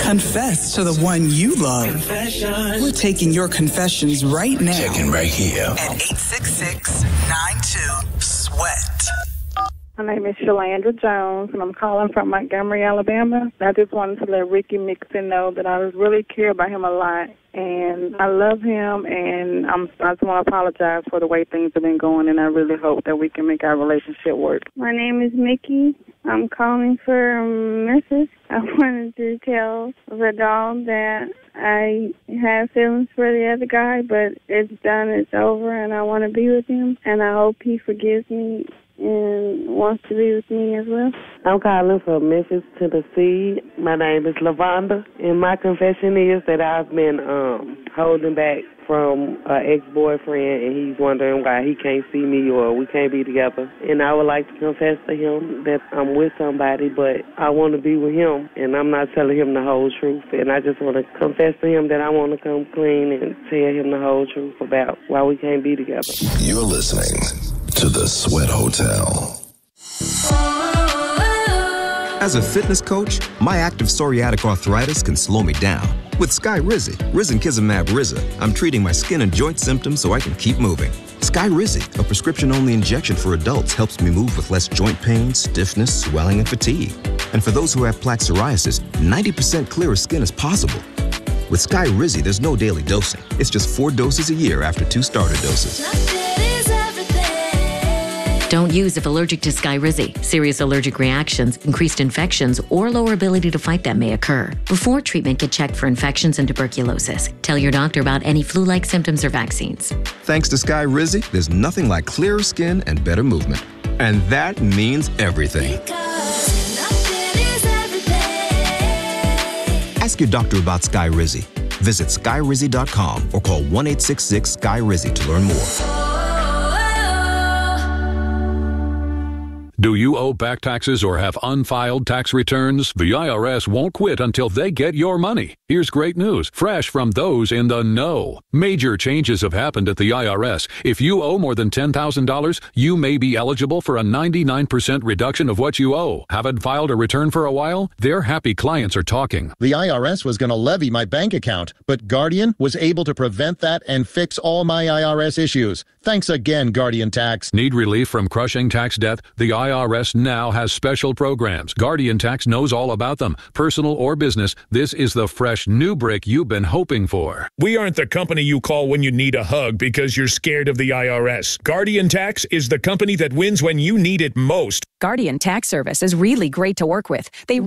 Confess to the one you love. Confessions. We're taking your confessions right now. Checking right here. At 866-92-SWEAT. My name is Shalandra Jones, and I'm calling from Montgomery, Alabama. I just wanted to let Ricky Mixon know that I really care about him a lot, and I love him, and I just want to apologize for the way things have been going, and I really hope that we can make our relationship work. My name is Mickey. I'm calling for Mrs. I wanted to tell the dog that I have feelings for the other guy, but it's done, it's over, and I want to be with him, and I hope he forgives me and wants to be with me as well. I'm calling from Memphis, Tennessee. My name is Lavonda, and my confession is that I've been holding back from an ex-boyfriend, and he's wondering why he can't see me or we can't be together. And I would like to confess to him that I'm with somebody, but I want to be with him, and I'm not telling him the whole truth. And I just want to confess to him that I want to come clean and tell him the whole truth about why we can't be together. You're listening to The Sweat Hotel. As a fitness coach, my active psoriatic arthritis can slow me down. With Skyrizi, Risankizumab Riza, I'm treating my skin and joint symptoms so I can keep moving. Skyrizi, a prescription-only injection for adults, helps me move with less joint pain, stiffness, swelling, and fatigue. And for those who have plaque psoriasis, 90% clearer skin is possible. With Skyrizi, there's no daily dosing. It's just 4 doses a year after 2 starter doses. Don't use if allergic to Skyrizi. Serious allergic reactions, increased infections, or lower ability to fight them may occur. Before treatment, get checked for infections and tuberculosis. Tell your doctor about any flu-like symptoms or vaccines. Thanks to Skyrizi, there's nothing like clearer skin and better movement. And that means everything. Ask your doctor about Skyrizi. Visit Skyrizi.com or call 1-866-SKY-RIZI to learn more. Do you owe back taxes or have unfiled tax returns? The IRS won't quit until they get your money. Here's great news, fresh from those in the know. Major changes have happened at the IRS. If you owe more than $10,000, you may be eligible for a 99% reduction of what you owe. Haven't filed a return for a while? Their happy clients are talking. The IRS was going to levy my bank account, but Guardian was able to prevent that and fix all my IRS issues. Thanks again, Guardian Tax. Need relief from crushing tax debt? The IRS now has special programs. Guardian Tax knows all about them. Personal or business, this is the fresh new brick you've been hoping for. We aren't the company you call when you need a hug because you're scared of the IRS. Guardian Tax is the company that wins when you need it most. Guardian Tax Service is really great to work with. They